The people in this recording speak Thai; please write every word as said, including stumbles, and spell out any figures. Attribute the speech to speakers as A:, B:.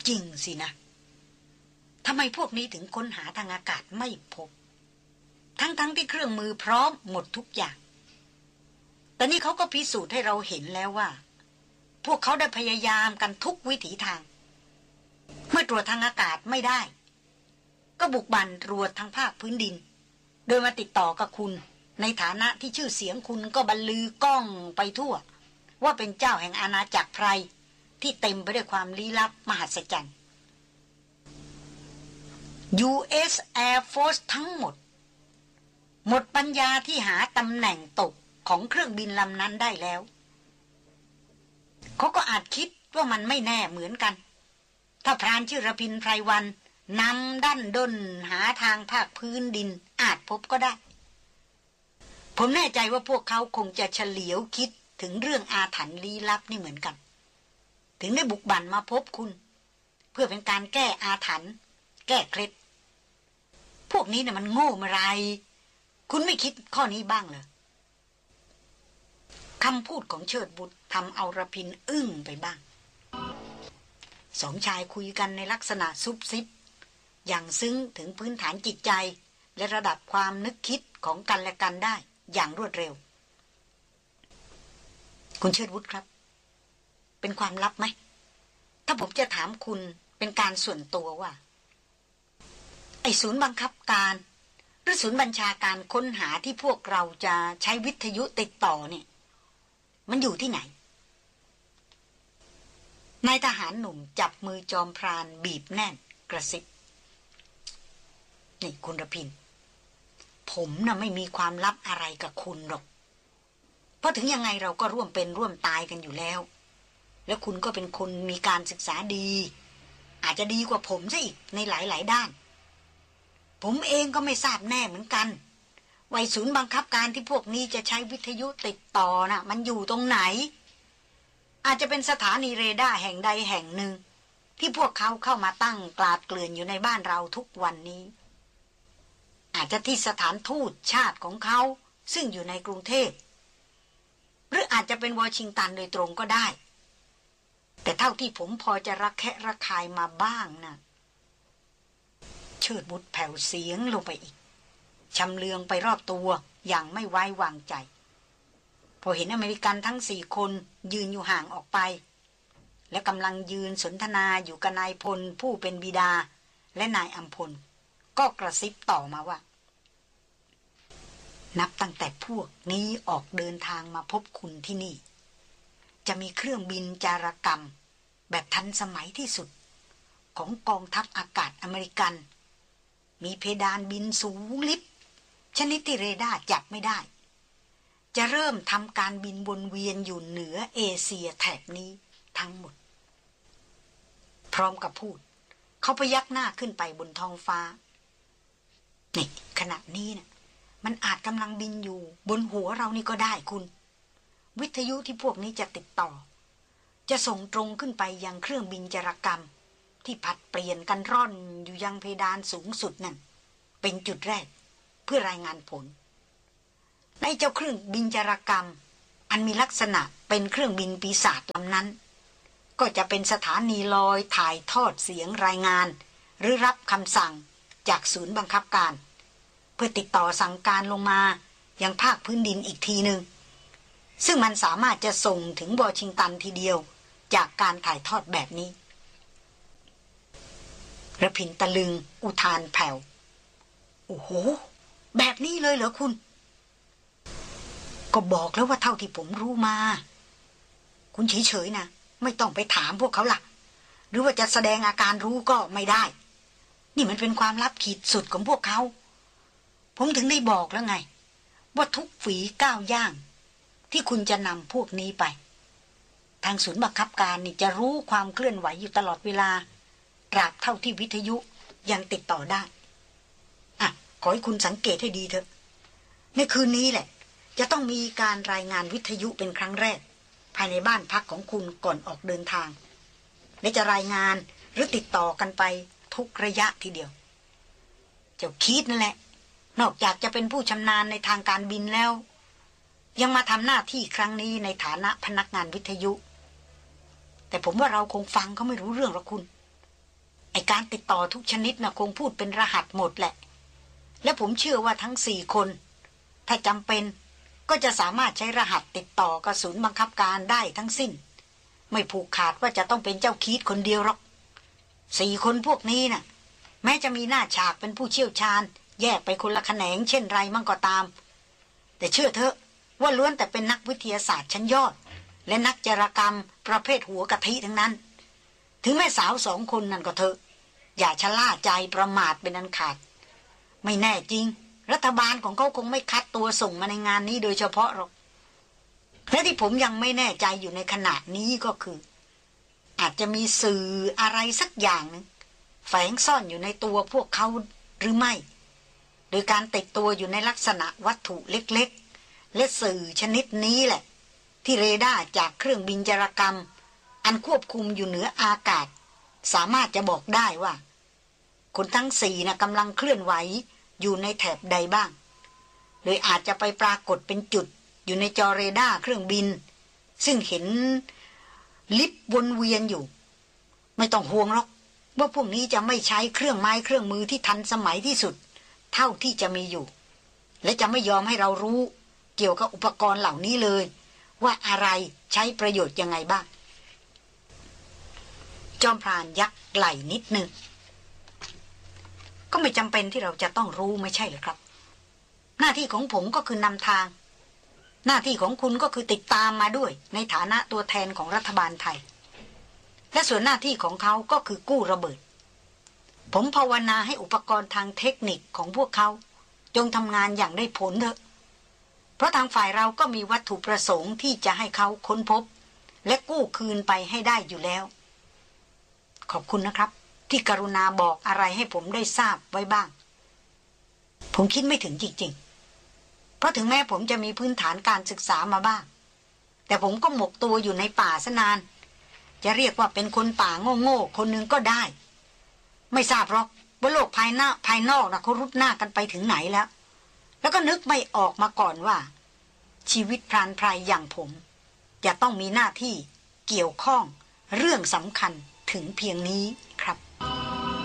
A: จริงสินะทำไมพวกนี้ถึงค้นหาทางอากาศไม่พบทั้งๆ ท, ที่เครื่องมือพร้อมหมดทุกอย่างแต่นี่เขาก็พิสูจน์ให้เราเห็นแล้วว่าพวกเขาได้พยายามกันทุกวิถีทางเมื่อตรวจทางอากาศไม่ได้ก็บุกบั่นตรวจทางภาคพื้นดินโดยมาติดต่อกับคุณในฐานะที่ชื่อเสียงคุณก็บรรลือก้องไปทั่วว่าเป็นเจ้าแห่งอาณาจักรไพรที่เต็มไปด้วยความลี้ลับมหัศจรรย์ ยู เอส Air Force ทั้งหมดหมดปัญญาที่หาตำแหน่งตกของเครื่องบินลำนั้นได้แล้วเขาก็อาจคิดว่ามันไม่แน่เหมือนกันถ้าพรานชื่อระพินไพรวันนำด้านด้นหาทางภาคพื้นดินอาจพบก็ได้ผมแน่ใจว่าพวกเขาคงจะเฉลียวคิดถึงเรื่องอาถรรพ์ลี้ลับนี่เหมือนกันถึงได้บุกบั่นมาพบคุณเพื่อเป็นการแก้อาถรรพ์แก้เคล็ดพวกนี้เนี่ยมันโง่เมื่อไรคุณไม่คิดข้อนี้บ้างเหรอคำพูดของเชิดบุตรทำเอาระพินอึ้งไปบ้างสองชายคุยกันในลักษณะซุบซิบอย่างซึ้งถึงพื้นฐานจิตใจและระดับความนึกคิดของกันและกันได้อย่างรวดเร็วคุณเชิดบุตรครับเป็นความลับไหมถ้าผมจะถามคุณเป็นการส่วนตัวว่าไอ้ศูนย์บังคับการหรือศูนย์บัญชาการค้นหาที่พวกเราจะใช้วิทยุติดต่อเนี่ยมันอยู่ที่ไหนนายทหารหนุ่มจับมือจอมพรานบีบแน่นกระซิบนี่คุณระพินผมน่ะไม่มีความลับอะไรกับคุณหรอกเพราะถึงยังไงเราก็ร่วมเป็นร่วมตายกันอยู่แล้วแล้วคุณก็เป็นคนมีการศึกษาดีอาจจะดีกว่าผมซะอีกในหลายๆด้านผมเองก็ไม่ทราบแน่เหมือนกันว่าศูนย์บังคับการที่พวกนี้จะใช้วิทยุติดต่อน่ะมันอยู่ตรงไหนอาจจะเป็นสถานีเรดาร์แห่งใดแห่งหนึ่งที่พวกเขาเข้ามาตั้งกลาดเกลื่อนอยู่ในบ้านเราทุกวันนี้อาจจะที่สถานทูตชาติของเขาซึ่งอยู่ในกรุงเทพหรืออาจจะเป็นวอชิงตันโดยตรงก็ได้แต่เท่าที่ผมพอจะระแคะระคายมาบ้างนะเชิดบุตรแผ่วเสียงลงไปอีกชำเลืองไปรอบตัวอย่างไม่ไว้วางใจพอเห็นอเมริกันทั้งสี่คนยืนอยู่ห่างออกไปและกำลังยืนสนทนาอยู่กับนายพลผู้เป็นบิดาและนายอัมพลก็กระซิบต่อมาว่านับตั้งแต่พวกนี้ออกเดินทางมาพบคุณที่นี่จะมีเครื่องบินจารกรรมแบบทันสมัยที่สุดของกองทัพอากาศอเมริกันมีเพดานบินสูงลิบชนิดที่เรดาร์จับไม่ได้จะเริ่มทำการบินวนเวียนอยู่เหนือเอเชียแถบนี้ทั้งหมดพร้อมกับพูดเขาพยักหน้าขึ้นไปบนท้องฟ้านี่ขณะนี้นะมันอาจกำลังบินอยู่บนหัวเรานี่ก็ได้คุณวิทยุที่พวกนี้จะติดต่อจะส่งตรงขึ้นไปยังเครื่องบินจารกรรมที่ผัดเปลี่ยนกันร่อนอยู่ยังเพดานสูงสุดนั่นเป็นจุดแรกเพื่อรายงานผลในเจ้าเครื่องบินจารกรรมอันมีลักษณะเป็นเครื่องบินปีศาจลำนั้นก็จะเป็นสถานีลอยถ่ายทอดเสียงรายงานหรือรับคำสั่งจากศูนย์บังคับการเพื่อติดต่อสั่งการลงมายังภาคพื้นดินอีกทีหนึ่งซึ่งมันสามารถจะส่งถึงวอชิงตันทีเดียวจากการถ่ายทอดแบบนี้ระพินตะลึงอุทานแผ่วโอ้โหแบบนี้เลยเหรอคุณก็บอกแล้วว่าเท่าที่ผมรู้มาคุณเฉยๆนะไม่ต้องไปถามพวกเขาล่ะหรือว่าจะแสดงอาการรู้ก็ไม่ได้นี่มันเป็นความลับขีดสุดของพวกเขาผมถึงได้บอกแล้วไงว่าทุกฝีก้าวย่างที่คุณจะนำพวกนี้ไปทางศูนย์บังคับการนี่จะรู้ความเคลื่อนไหวอยู่ตลอดเวลาตราบเท่าที่วิทยุยังติดต่อได้อ่ะขอให้คุณสังเกตให้ดีเถอะในคืนนี้แหละจะต้องมีการรายงานวิทยุเป็นครั้งแรกภายในบ้านพักของคุณก่อนออกเดินทางและจะรายงานหรือติดต่อกันไปทุกระยะทีเดียวเจ้าคิดนั่นแหละนอกจากจะเป็นผู้ชำนาญในทางการบินแล้วยังมาทำหน้าที่ครั้งนี้ในฐานะพนักงานวิทยุแต่ผมว่าเราคงฟังเขาไม่รู้เรื่องหรอกคุณอการติดต่อทุกชนิดนะคงพูดเป็นรหัสหมดแหละและผมเชื่อว่าทั้งสี่คนถ้าจำเป็นก็จะสามารถใช้รหัสติดต่อกับศูนย์บังคับการได้ทั้งสิ้นไม่ผูกขาดว่าจะต้องเป็นเจ้าคีดคนเดียวหรอกสี่คนพวกนี้น่ะแม้จะมีหน้าฉากเป็นผู้เชี่ยวชาญแยกไปคนละแขนงเช่นไรมั่งก็ตามแต่เชื่อเถอะว่าล้วนแต่เป็นนักวิทยาศาสตร์ชั้นยอดและนักจารกรรมประเภทหัวกะทิทั้งนั้นถึงแม่สาวสองคนนั่นก็เถอะอย่าชะล่าใจประมาทเป็นอันขาดไม่แน่จริงรัฐบาลของเขาคงไม่คัดตัวส่งมาในงานนี้โดยเฉพาะหรอกและที่ผมยังไม่แน่ใจอยู่ในขณะนี้ก็คืออาจจะมีสื่ออะไรสักอย่างนึงแฝงซ่อนอยู่ในตัวพวกเขาหรือไม่โดยการติดตัวอยู่ในลักษณะวัตถุเล็กๆและสื่อชนิดนี้แหละที่เรดาร์จากเครื่องบินจารกรรมอันควบคุมอยู่เหนืออากาศสามารถจะบอกได้ว่าคนทั้งสี่น่ะกำลังเคลื่อนไหวอยู่ในแถบใดบ้างโดยอาจจะไปปรากฏเป็นจุดอยู่ในจอเรดาร์เครื่องบินซึ่งเห็นลิบวนเวียนอยู่ไม่ต้องห่วงหรอกว่าพวกนี้จะไม่ใช้เครื่องไม้เครื่องมือที่ทันสมัยที่สุดเท่าที่จะมีอยู่และจะไม่ยอมให้เรารู้เกี่ยวกับอุปกรณ์เหล่านี้เลยว่าอะไรใช้ประโยชน์ยังไงบ้างจอมพรานยักไหล่นิดนึงก็ไม่จำเป็นที่เราจะต้องรู้ไม่ใช่หรือครับหน้าที่ของผมก็คือนำทางหน้าที่ของคุณก็คือติดตามมาด้วยในฐานะตัวแทนของรัฐบาลไทยและส่วนหน้าที่ของเขาก็คือกู้ระเบิดผมภาวนาให้อุปกรณ์ทางเทคนิคของพวกเขาจงทำงานอย่างได้ผลเถอะเพราะทางฝ่ายเราก็มีวัตถุประสงค์ที่จะให้เขาค้นพบและกู้คืนไปให้ได้อยู่แล้วขอบคุณนะครับที่กรุณาบอกอะไรให้ผมได้ทราบไว้บ้างผมคิดไม่ถึงจริงๆเพราะถึงแม้ผมจะมีพื้นฐานการศึกษามาบ้างแต่ผมก็หมกตัวอยู่ในป่าซะนานจะเรียกว่าเป็นคนป่าโง่ๆคนหนึ่งก็ได้ไม่ทราบหรอกว่าโลกภายหน้าภายนอกนะเขารุดหน้ากันไปถึงไหนแล้วแล้วก็นึกไม่ออกมาก่อนว่าชีวิตพรานไพรอย่างผมจะต้องมีหน้าที่เกี่ยวข้องเรื่องสำคัญถึงเพียงนี้